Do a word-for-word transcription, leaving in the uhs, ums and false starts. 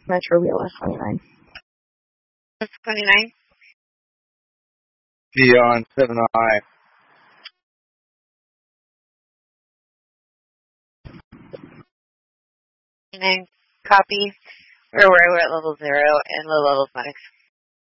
Metro B L S twenty-nine. twenty-nine. Beyond seven I. twenty-nine. Copy. We're, we're at level zero and low level phonics.